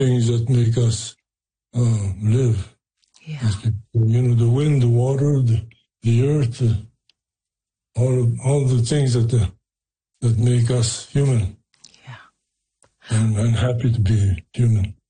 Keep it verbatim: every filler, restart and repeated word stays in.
things that make us uh, live. Yeah. You know, the wind, the water, the, the earth, the, all of, all the things that the, that make us human. Yeah. And I'm happy to be human.